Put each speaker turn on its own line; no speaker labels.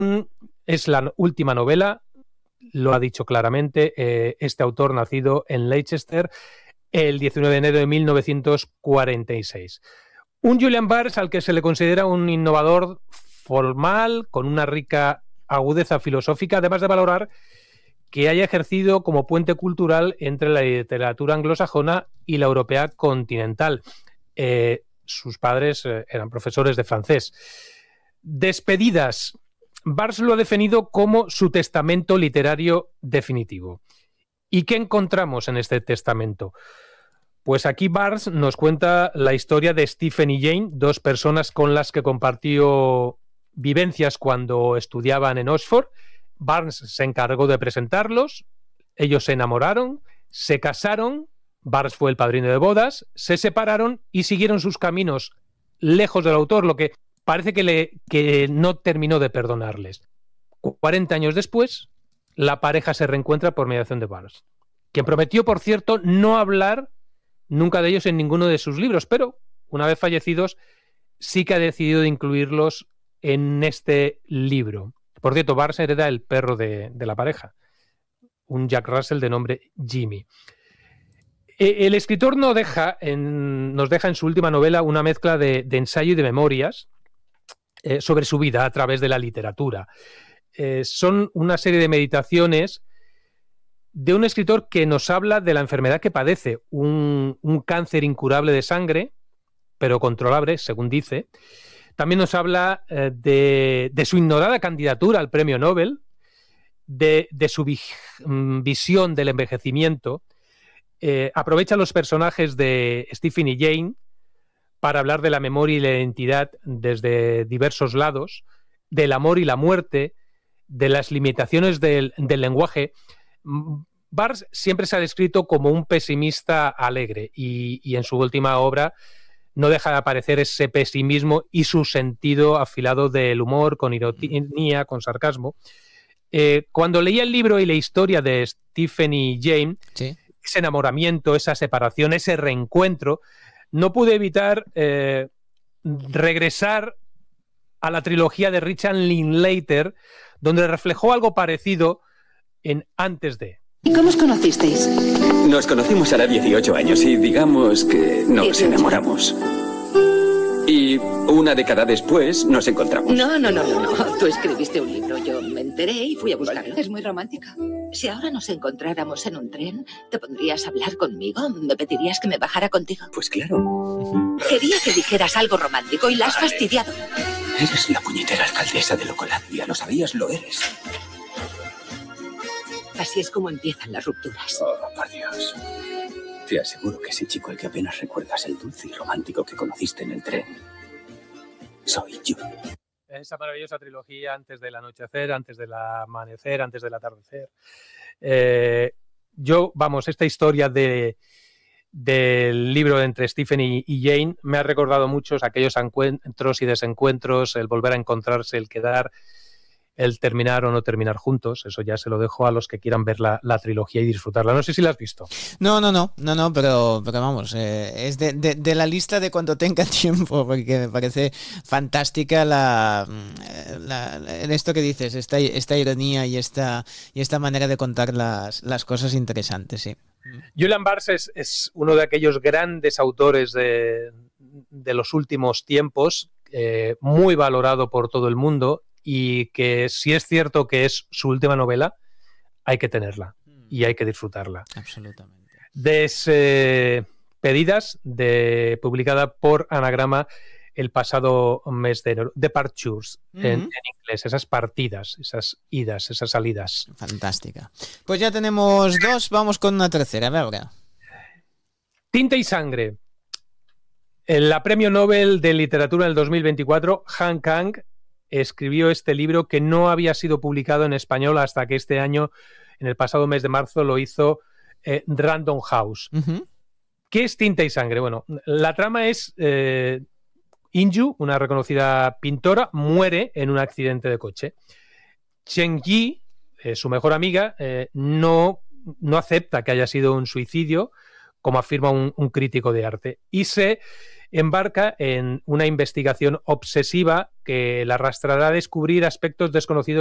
es la última novela, lo ha dicho claramente, este autor nacido en Leicester el 19 de enero de 1946. Un Julian Barnes al que se le considera un innovador formal, con una rica agudeza filosófica, además de valorar que haya ejercido como puente cultural entre la literatura anglosajona y la europea continental. Sus padres eran profesores de francés. Despedidas. Barnes lo ha definido como su testamento literario definitivo. ¿Y qué encontramos en este testamento? Pues aquí Barnes nos cuenta la historia de Stephen y Jane, dos personas con las que compartió vivencias cuando estudiaban en Oxford. Barnes se encargó de presentarlos, ellos se enamoraron, se casaron, Barnes fue el padrino de bodas, se separaron y siguieron sus caminos lejos del autor, lo que parece que no terminó de perdonarles. 40 años después, la pareja se reencuentra por mediación de Barnes, quien prometió, por cierto, no hablar nunca de ellos en ninguno de sus libros, pero una vez fallecidos sí que ha decidido incluirlos en este libro. Por cierto, Barnes hereda el perro de la pareja, un Jack Russell de nombre Jimmy. El escritor nos deja en su última novela una mezcla de ensayo y de memorias sobre su vida a través de la literatura. Son una serie de meditaciones de un escritor que nos habla de la enfermedad que padece, un cáncer incurable de sangre, pero controlable, según dice. También nos habla de su ignorada candidatura al premio Nobel, de su visión del envejecimiento. Aprovecha los personajes de Stephen y Jane para hablar de la memoria y la identidad desde diversos lados, del amor y la muerte, de las limitaciones del lenguaje. Barnes siempre se ha descrito como un pesimista alegre y en su última obra no deja de aparecer ese pesimismo y su sentido afilado del humor, con ironía, con sarcasmo. Cuando leía el libro y la historia de Stephen y Jane, ¿sí?, ese enamoramiento, esa separación, ese reencuentro, no pude evitar regresar a la trilogía de Richard Linklater, donde reflejó algo parecido en Antes de.
¿Y cómo os conocisteis?
Nos conocimos a los 18 años y digamos que nos enamoramos. Y una década después nos encontramos.
No. Tú escribiste un libro, yo me enteré y fui a buscarlo.
Es muy romántica.
Si ahora nos encontráramos en un tren, ¿te pondrías a hablar conmigo? ¿Me pedirías que me bajara contigo?
Pues claro.
Quería que dijeras algo romántico y la has fastidiado.
Eres la puñetera alcaldesa de Locolandia, ¿lo sabías? Lo eres.
Así es como empiezan las rupturas.
Oh, por Dios. Te aseguro que ese chico al que apenas recuerdas, el dulce y romántico que conociste en el tren, soy yo.
Esa maravillosa trilogía, Antes del anochecer, Antes del amanecer, Antes del atardecer. Esta historia del libro entre Stephen y Jane me ha recordado muchos aquellos encuentros y desencuentros, el volver a encontrarse, el quedar, el terminar o no terminar juntos. Eso ya se lo dejo a los que quieran ver la trilogía y disfrutarla. No sé si la has visto.
No, pero vamos, es de la lista de cuando tenga tiempo, porque me parece fantástica esto que dices, esta ironía y esta manera de contar las cosas interesantes, sí.
Julian Barnes es uno de aquellos grandes autores de los últimos tiempos, muy valorado por todo el mundo, y que si es cierto que es su última novela, hay que tenerla y hay que disfrutarla.
Absolutamente.
Despedidas, publicada por Anagrama el pasado mes de enero. Departures, en inglés, esas partidas, esas idas, esas salidas.
Fantástica. Pues ya tenemos dos, vamos con una tercera, venga.
Tinta y sangre. La premio Nobel de Literatura del 2024, Han Kang, escribió este libro que no había sido publicado en español hasta que este año, en el pasado mes de marzo, lo hizo Random House. Uh-huh. ¿Qué es Tinta y sangre? Bueno, la trama es Inju, una reconocida pintora, muere en un accidente de coche. Chen Yi, su mejor amiga, no acepta que haya sido un suicidio, como afirma un crítico de arte, y se embarca en una investigación obsesiva que la arrastrará a descubrir aspectos desconocidos